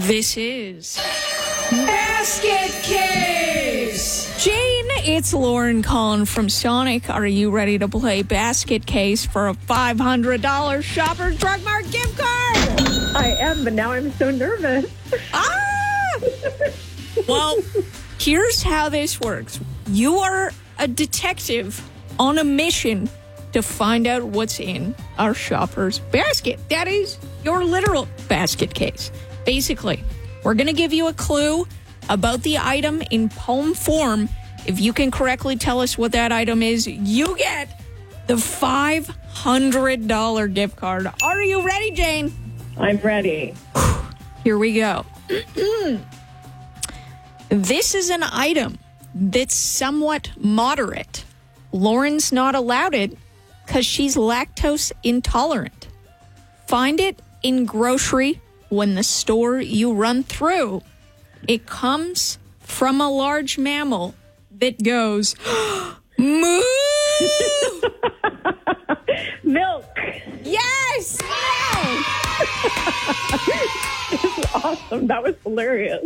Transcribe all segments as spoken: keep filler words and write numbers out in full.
This is Basket Case! Jane, it's Lauren calling from Sonic. Are you ready to play Basket Case for a five hundred dollars Shoppers Drug Mart gift card? I am, but now I'm so nervous. Ah! Well, here's how this works. You are a detective on a mission to find out what's in our shopper's basket. That is your literal basket case. Basically, we're going to give you a clue about the item in poem form. If you can correctly tell us what that item is, you get the five hundred dollars gift card. Are you ready, Jane? I'm ready. Here we go. This is an item that's somewhat moderate. Lauren's not allowed it because she's lactose intolerant. Find it in grocery when the store you run through. It comes from a large mammal that goes, moo! Milk. Yes! Milk! It's awesome. That was hilarious.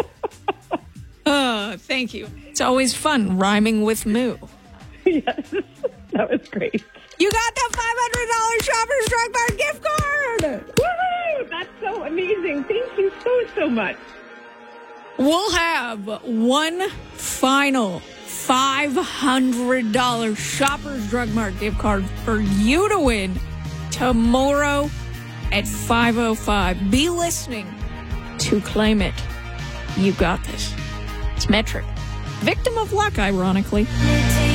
Oh, thank you. It's always fun rhyming with moo. Yes, that was great. You got the five hundred dollars Shoppers Drug Mart gift card! Woohoo! That's so amazing. Thank you so, so much. We'll have one final five hundred dollars Shoppers Drug Mart gift card for you to win tomorrow at five oh five. Be listening to claim it. You got this. It's Metric. Victim of luck, ironically.